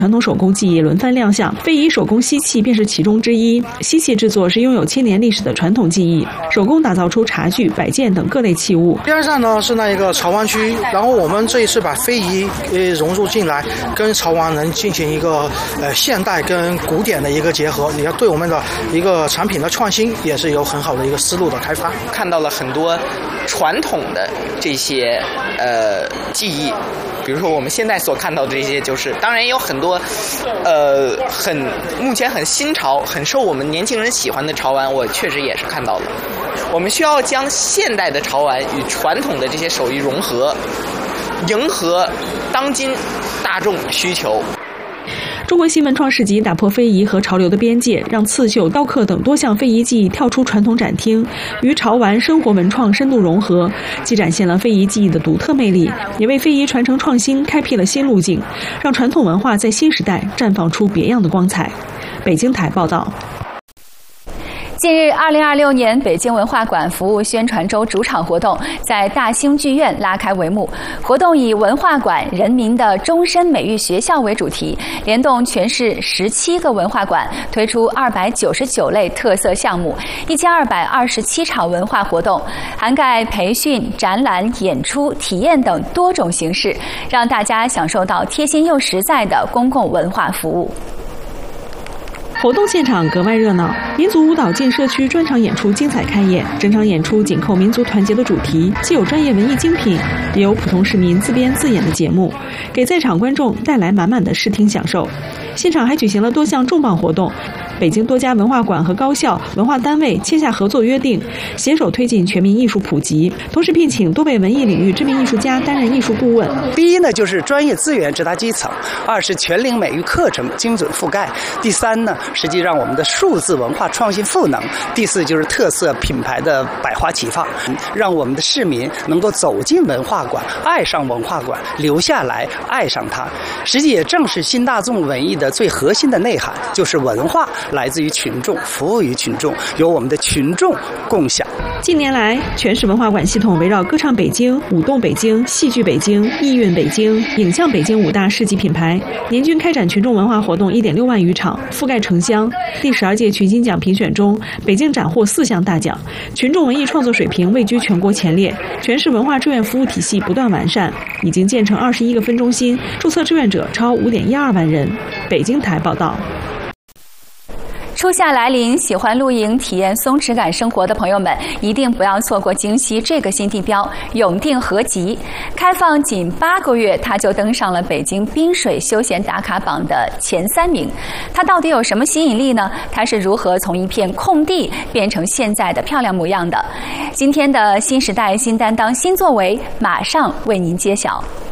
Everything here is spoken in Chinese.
传统手工技艺轮番亮相，非遗手工锡器便是其中之一。锡器制作是拥有千年历史的传统技艺，手工打造出茶具、摆件等各类器物。 边上呢是那一个潮湾区，然后我们这一次把非遗融入进来，跟潮湾能进行一个现代跟古典的一个结合，也要对我们的一个产品的创新也是有很好的一个思路的开发。 看到了很多传统的这些技艺。比如说我们现在所看到的这些，就是当然也有很多目前很新潮、很受我们年轻人喜欢的潮玩，我确实也是看到了。我们需要将现代的潮玩与传统的这些手艺融合，迎合当今大众需求。 中国新文创市集打破非遗和潮流的边界，让刺绣、雕刻等多项非遗技艺跳出传统展厅，与潮玩生活文创深度融合，既展现了非遗技艺的独特魅力，也为非遗传承创新开辟了新路径，让传统文化在新时代绽放出别样的光彩。北京台报道。 近日，2026年北京文化馆服务宣传周主场活动在大兴剧院拉开帷幕。活动以文化馆人民的终身美育学校为主题，联动全市17个文化馆，推出299类特色项目，1227场文化活动，涵盖培训、展览、演出、体验等多种形式，让大家享受到贴心又实在的公共文化服务。 活动现场格外热闹，民族舞蹈进社区专场演出精彩开演。整场演出紧扣民族团结的主题，既有专业文艺精品，也有普通市民自编自演的节目，给在场观众带来满满的视听享受。现场还举行了多项重磅活动，北京多家文化馆和高校、文化单位签下合作约定，携手推进全民艺术普及，同时聘请多位文艺领域知名艺术家担任艺术顾问。 第一呢，就是专业资源直达基层；二是全龄美育课程精准覆盖；第三呢，实际让我们的数字文化创新赋能；第四就是特色品牌的百花齐放，让我们的市民能够走进文化馆，爱上文化馆，留下来爱上它。实际也正是新大众文艺的最核心的内涵，就是文化来自于群众，服务于群众，由我们的群众共享。 近年来，全市文化馆系统围绕歌唱北京、舞动北京、戏剧北京、艺韵北京、影像北京5大市级品牌，年均开展群众文化活动1.6万余场，覆盖城乡。第12届群星奖评选中，北京斩获4项大奖，群众文艺创作水平位居全国前列。全市文化志愿服务体系不断完善，已经建成21个分中心，注册志愿者超5.12万人。北京台报道。 初夏来临，喜欢露营、体验松弛感生活的朋友们，一定不要错过京西这个新地标——永定合集。开放仅8个月，它就登上了北京滨水休闲打卡榜的前3名。它到底有什么吸引力呢？它是如何从一片空地变成现在的漂亮模样的？今天的新时代新担当新作为，马上为您揭晓。